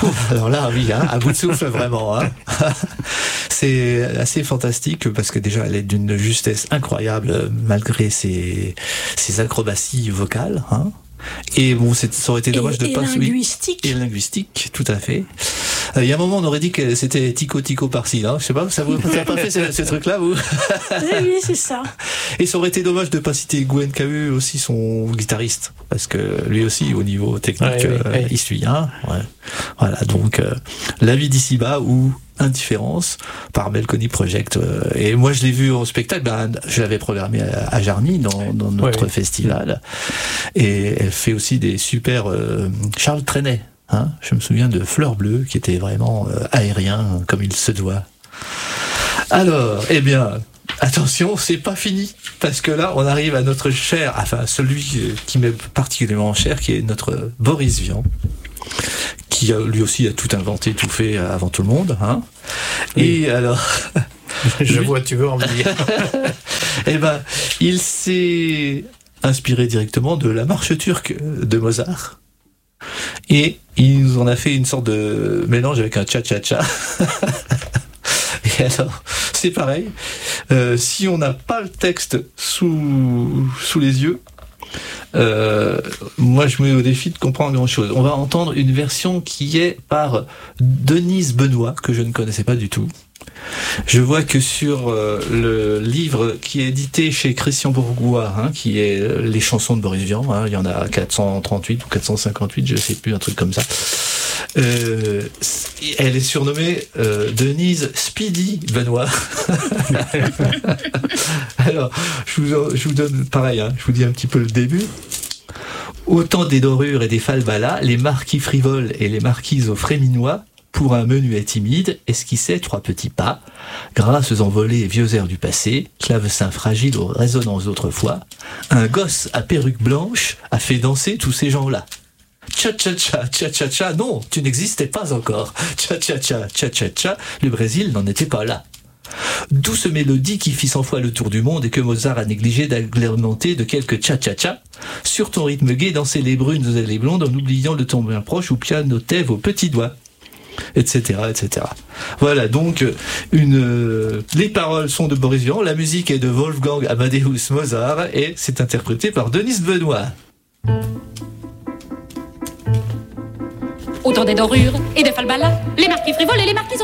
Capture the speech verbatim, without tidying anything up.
alors là, oui, hein, à bout de souffle, vraiment. Hein. C'est assez fantastique parce que déjà, elle est d'une justesse incroyable malgré ses, ses acrobaties vocales. Hein. Et bon, c'est, ça aurait été dommage et, de et pas... linguistique. Et linguistique, tout à fait. Il euh, y a un moment, on aurait dit que c'était tico-tico par-ci, là. Je sais pas, ça vous a pas fait ce, ce truc-là, vous? Oui, oui, c'est ça. Et ça aurait été dommage de pas citer Gwen Cahu, aussi son guitariste, parce que lui aussi, au niveau technique, ouais, euh, ouais. il suit, hein. Ouais. Voilà, donc, euh, La vie d'ici-bas ou Indifférence par Melconi Project. Euh, et moi, je l'ai vu en spectacle, ben, je l'avais programmé à, à Jarny, dans, dans notre ouais. festival. Et elle fait aussi des super... Euh, Charles Trenet. Hein, je me souviens de Fleur Bleue, qui était vraiment euh, aérien, comme il se doit. Alors, eh bien, attention, c'est pas fini, parce que là, on arrive à notre cher, enfin, celui qui m'est particulièrement cher, qui est notre Boris Vian, qui a, lui aussi a tout inventé, tout fait avant tout le monde. Hein. Oui. Et alors... Je lui... vois, tu veux en venir. Eh ben, il s'est inspiré directement de la marche turque de Mozart. Et il nous en a fait une sorte de mélange avec un cha-cha-cha. Et alors, c'est pareil. Euh, si on n'a pas le texte sous, sous les yeux, euh, moi je me mets au défi de comprendre grand-chose. On va entendre une version qui est par Denise Benoît, que je ne connaissais pas du tout. Je vois que sur euh, le livre qui est édité chez Christian Bourgois, hein, qui est euh, les chansons de Boris Vian, hein, il y en a quatre cent trente-huit ou quatre cent cinquante-huit, je sais plus, un truc comme ça. Euh, elle est surnommée euh, Denise Speedy Benoît. Alors, je vous, je vous donne pareil, hein, je vous dis un petit peu le début. Autant des dorures et des falbalas, les marquis frivoles et les marquises aux fréminois, pour un menuet timide, esquissait trois petits pas, grâces envolées et vieux airs du passé, clavecin fragile aux résonances d'autrefois, un gosse à perruque blanche a fait danser tous ces gens-là. Tcha-tcha-tcha, tcha-tcha-tcha, non, tu n'existais pas encore. Tcha-tcha-tcha, tcha-tcha-tcha, le Brésil n'en était pas là. Douce mélodie qui fit cent fois le tour du monde et que Mozart a négligé d'agrémenter de quelques tcha-tcha-tcha. Sur ton rythme gai dansaient les brunes et les blondes en oubliant le ton bien proche où pianotaient vos petits doigts. Etc, et cetera. Voilà, donc une, euh, les paroles sont de Boris Vian, la musique est de Wolfgang Amadeus Mozart et c'est interprété par Denise Benoît. Autant des dorures et des falbalas, les marquis frivoles et les marquises